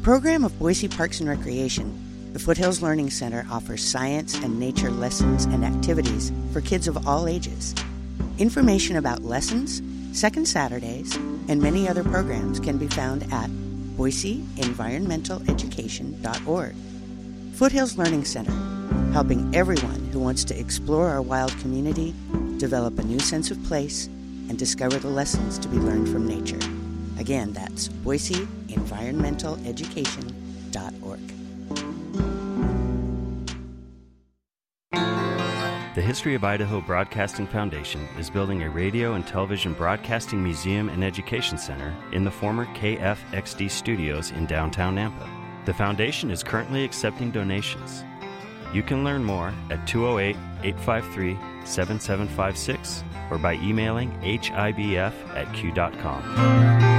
program of Boise Parks and Recreation, the Foothills Learning Center offers science and nature lessons and activities for kids of all ages. Information about lessons, second Saturdays, and many other programs can be found at boiseenvironmentaleducation.org. Foothills Learning Center, helping everyone who wants to explore our wild community, develop a new sense of place, and discover the lessons to be learned from nature. Again, that's boiseenvironmentaleducation.org. The History of Idaho Broadcasting Foundation is building a radio and television broadcasting museum and education center in the former KFXD studios in downtown Nampa. The foundation is currently accepting donations. You can learn more at 208-853-7756 or by emailing hibf@q.com.